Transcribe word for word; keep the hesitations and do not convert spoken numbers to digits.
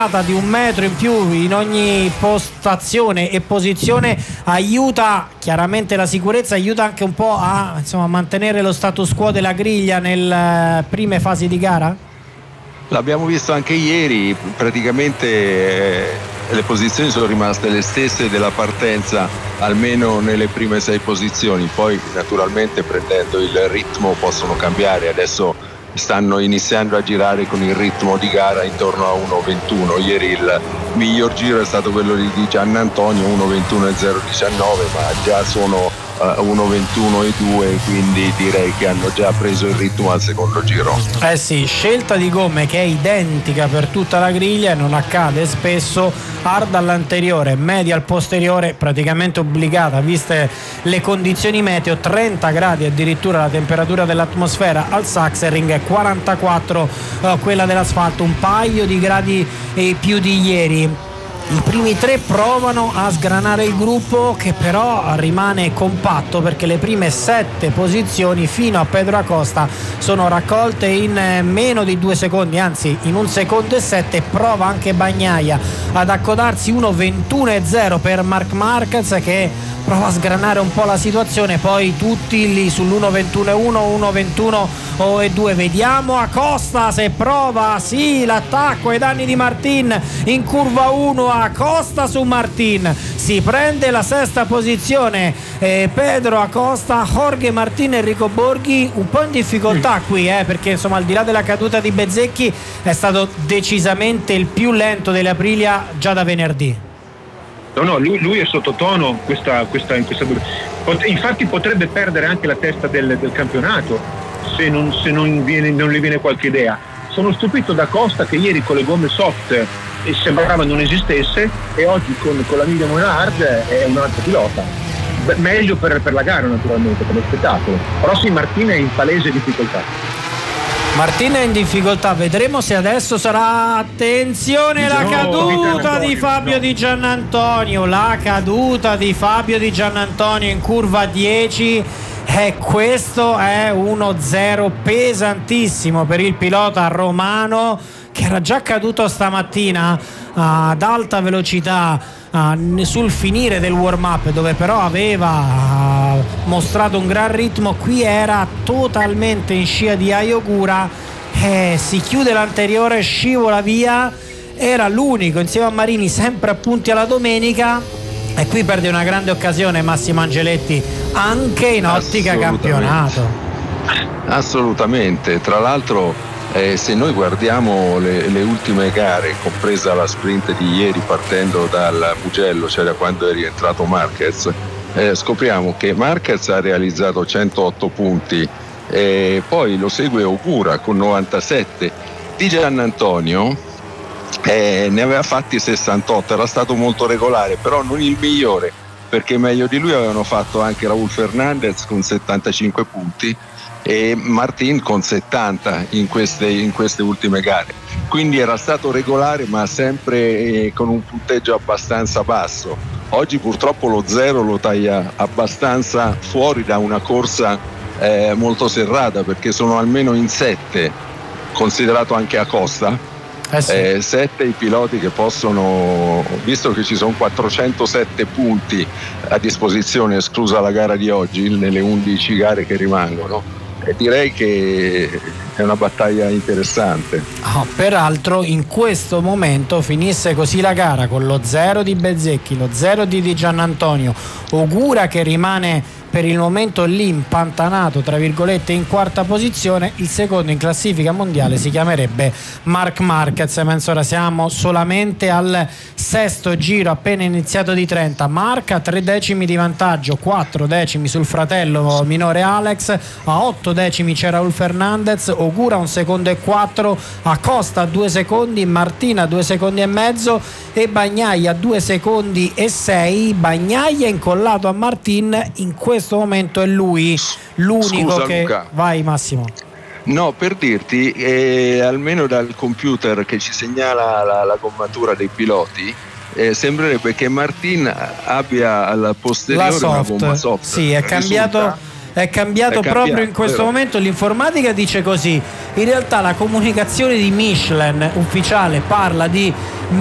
di un metro in più in ogni postazione e posizione aiuta chiaramente la sicurezza, aiuta anche un po' a insomma, mantenere lo status quo della griglia nelle prime fasi di gara? L'abbiamo visto anche ieri, praticamente eh, le posizioni sono rimaste le stesse della partenza, almeno nelle prime sei posizioni, poi naturalmente prendendo il ritmo possono cambiare. Adesso stanno iniziando a girare con il ritmo di gara intorno a uno ventuno. Ieri il miglior giro è stato quello di Giannantonio, uno ventuno e zero diciannove, ma già sono uh, uno ventuno e due, quindi direi che hanno già preso il ritmo al secondo giro. Eh sì, scelta di gomme che è identica per tutta la griglia e non accade spesso, hard all'anteriore, media al posteriore, praticamente obbligata viste le condizioni meteo, trenta gradi addirittura la temperatura dell'atmosfera al Sachsenring, quarantaquattro uh, quella dell'asfalto, un paio di gradi e più di ieri. I primi tre provano a sgranare il gruppo, che però rimane compatto perché le prime sette posizioni fino a Pedro Acosta sono raccolte in meno di due secondi, anzi in un secondo e sette. Prova anche Bagnaia ad accodarsi, uno ventuno e zero per Marc Marquez che prova a sgranare un po' la situazione, poi tutti lì sull'uno ventuno e uno, uno ventuno e due. Vediamo Acosta se prova, sì, l'attacco ai danni di Martin in curva uno, Acosta su Martin, si prende la sesta posizione eh, Pedro Acosta, Jorge Martin, Enrico Borghi un po' in difficoltà qui eh, perché insomma al di là della caduta di Bezzecchi è stato decisamente il più lento dell'Aprilia già da venerdì. No, no, lui, lui è sottotono questa, questa, in questa... infatti potrebbe perdere anche la testa del, del campionato se, non, se non, viene, non gli viene qualche idea. Sono stupito da Costa che ieri con le gomme soft e sembrava non esistesse, e oggi con, con la medium hard è un altro pilota. Beh, meglio per, per la gara naturalmente, per lo spettacolo, però sì, Martina è in palese difficoltà. Martin è in difficoltà, vedremo se adesso sarà, attenzione, la caduta di Fabio Di Giannantonio, la caduta di Fabio Di Giannantonio in curva dieci, e questo è uno zero pesantissimo per il pilota romano che era già caduto stamattina ad alta velocità Uh, sul finire del warm up, dove però aveva uh, mostrato un gran ritmo. Qui era totalmente in scia di Ayogura, eh, si chiude l'anteriore, scivola via, era l'unico insieme a Marini sempre a punti alla domenica, e qui perde una grande occasione Massimo Angeletti anche in ottica campionato. Assolutamente, tra l'altro Eh, se noi guardiamo le, le ultime gare, compresa la sprint di ieri partendo dal Mugello, cioè da quando è rientrato Marquez, eh, scopriamo che Marquez ha realizzato centootto punti, eh, poi lo segue Ogura con novantasette, Di Giannantonio eh, ne aveva fatti sessantotto, era stato molto regolare, però non il migliore, perché meglio di lui avevano fatto anche Raúl Fernández con settantacinque punti e Martin con settanta in queste, in queste ultime gare, quindi era stato regolare ma sempre eh, con un punteggio abbastanza basso. Oggi purtroppo lo zero lo taglia abbastanza fuori da una corsa eh, molto serrata, perché sono almeno in sette, considerato anche Acosta, eh sì. eh, sette i piloti che possono, visto che ci sono quattrocentosette punti a disposizione esclusa la gara di oggi nelle undici gare che rimangono, e direi che è una battaglia interessante. Oh, peraltro in questo momento finisse così la gara con lo zero di Bezzecchi, lo zero di Di Giannantonio, Ogura che rimane per il momento lì impantanato tra virgolette in quarta posizione, il secondo in classifica mondiale si chiamerebbe Marc Marquez, mentre ora siamo solamente al sesto giro appena iniziato di trenta. Marc a tre decimi di vantaggio, quattro decimi sul fratello minore Alex, a otto decimi c'è Raúl Fernández, Ogura un secondo e quattro, Acosta a due secondi, Martina a due secondi e mezzo e Bagnaia a due secondi e sei. Bagnaia incollato a Martin, in questo momento è lui l'unico. Scusa, che Luca. Vai Massimo. No, per dirti, eh, almeno dal computer che ci segnala la, la gommatura dei piloti, eh, sembrerebbe che Martin abbia al posteriore la soft, una gomma soft. sì, è cambiato, è cambiato, è cambiato proprio in questo vero? momento. L'informatica dice così: in realtà la comunicazione di Michelin ufficiale parla di